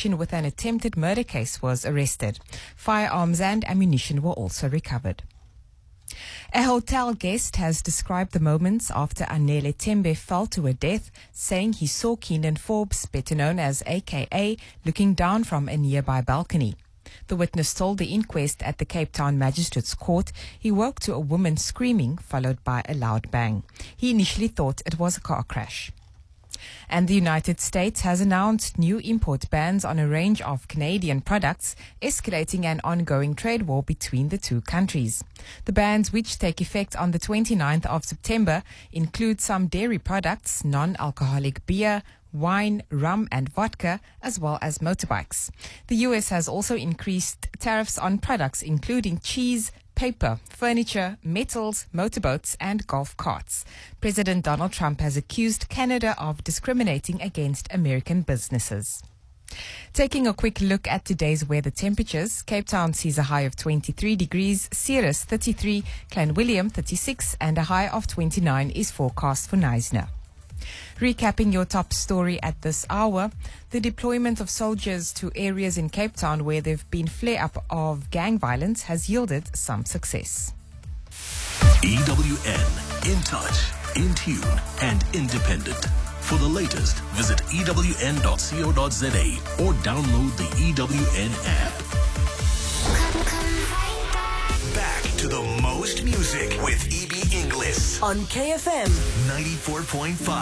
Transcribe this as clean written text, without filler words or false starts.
connection with an attempted murder case was arrested. Firearms and ammunition were also recovered. A hotel guest has described the moments after Anele Tembe fell to her death, saying he saw Keenan Forbes, better known as AKA, looking down from a nearby balcony. The witness told the inquest at the Cape Town Magistrates Court he woke to a woman screaming, followed by a loud bang. He initially thought it was a car crash. And the United States has announced new import bans on a range of Canadian products, escalating an ongoing trade war between the two countries. The bans, which take effect on the 29th of September, include some dairy products, non-alcoholic beer, wine, rum and vodka, as well as motorbikes. The U.S. has also increased tariffs on products including cheese, paper, furniture, metals, motorboats and golf carts. President Donald Trump has accused Canada of discriminating against American businesses. Taking a quick look at today's weather temperatures, Cape Town sees a high of 23 degrees, Ceres 33, Clanwilliam 36 and a high of 29 is forecast for Knysna. Recapping your top story at this hour, the deployment of soldiers to areas in Cape Town where there have been flare-up of gang violence has yielded some success. EWN, in touch, in tune and independent. For the latest, visit ewn.co.za or download the EWN app. Back to the most music with EB Inglis on KFM 94.5.